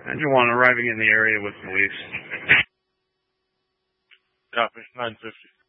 Engine 1 arriving in the area with police. Copy, 950.